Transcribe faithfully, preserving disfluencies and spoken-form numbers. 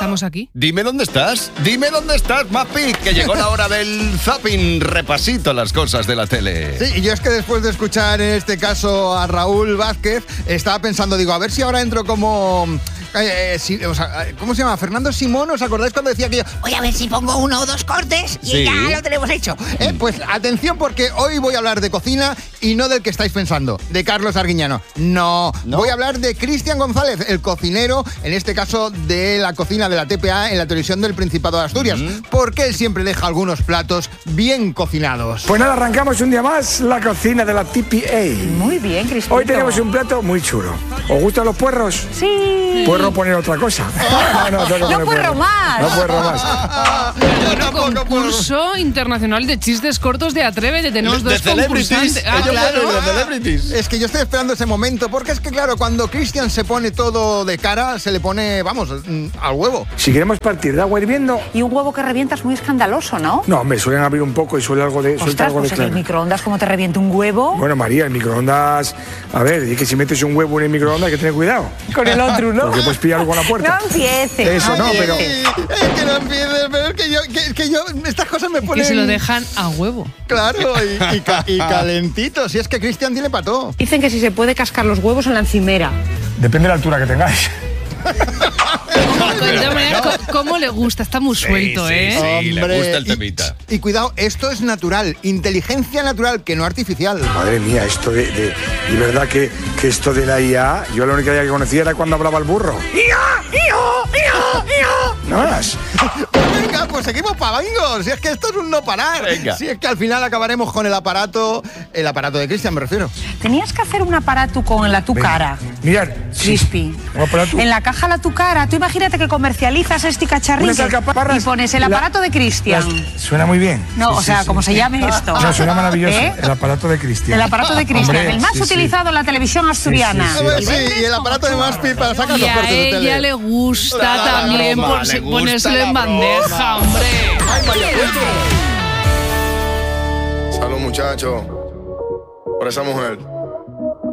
estamos aquí. Dime dónde estás, dime dónde estás, Mapi, que llegó la hora del zapping, repasito las cosas de la tele. Sí, y yo es que después de escuchar en este caso a Raúl Vázquez, estaba pensando, digo, a ver si ahora entro como... Eh, si, o sea, ¿cómo se llama? Fernando Simón, ¿os acordáis cuando decía que yo voy a ver si pongo uno o dos cortes y sí. ya lo tenemos hecho? Eh, pues atención, porque hoy voy a hablar de cocina y no del que estáis pensando, de Carlos Arguiñano. No, ¿No? Voy a hablar de Cristian González, el cocinero, en este caso de la cocina de la T P A en la televisión del Principado de Asturias, mm. porque él siempre deja algunos platos bien cocinados. Pues nada, arrancamos un día más la cocina de la T P A. Muy bien, Cristian. Hoy tenemos un plato muy chulo. ¿Os gustan los puerros? Sí. Puerro poner otra cosa. No, no, no, no puerro más. No puerro más. Bueno, concurso internacional de chistes cortos de Atrévete. Tenemos de dos concursantes. Ah, claro. de celebrities. Es que yo estoy esperando ese momento, porque es que claro, cuando Cristian se pone todo de cara, se le pone, vamos, al huevo. Si queremos partir de agua hirviendo... Y un huevo que revienta es muy escandaloso, ¿no? No, hombre, suelen abrir un poco y suele algo de... Ostras, algo pues de en el microondas, ¿cómo te revienta un huevo? Bueno, María, el microondas... A ver, y que si metes un huevo en el microondas hay que tener cuidado. Con el otro, ¿no? Porque puedes pillarlo con la puerta. No empieces. Eso, no, pero... Es que no empieces, pero es que yo, que, que yo, estas cosas me ponen... Que se lo dejan a huevo. Claro, y, y, ca, y calentito. Si es que Cristian tiene para todo. Dicen que si se puede cascar los huevos en la encimera. Depende de la altura que tengáis. De manera, ¿cómo le gusta? Está muy suelto, sí, sí, ¿eh? Sí, Hombre, le gusta el temita. Y, y cuidado, esto es natural, inteligencia natural, que no artificial. Madre mía, esto de... de y verdad que, que esto de la I A, yo la única idea que conocía era cuando hablaba el burro. ¡I A! ¡I A! ¡I A! ¡I A! No más. Pues venga, pues seguimos para bangos. Si es que esto es un no parar. Venga. Si es que al final acabaremos con el aparato, el aparato de Cristian, me refiero. Tenías que hacer un aparato con la tu cara. Mirad, Crispy. Un aparato. En la caja la tu cara. Tú imagínate que comercializas este cacharrito y pones el aparato la, de Cristian. Suena muy bien. No, sí, o sea, sí, como sí. se llame esto. No, suena maravilloso. ¿Eh? El aparato de Cristian. El aparato de Cristian, Hombre, el más sí, utilizado sí. en la televisión asturiana. Sí, sí, sí. Sí, y el aparato de Maspi para sacar Y los a cortes de tele. ella le gusta La, la también broma, por le gusta ponérselo la en bandeja, broma. hombre. Ay, vaya cuento. Salud, muchachos, por esa mujer.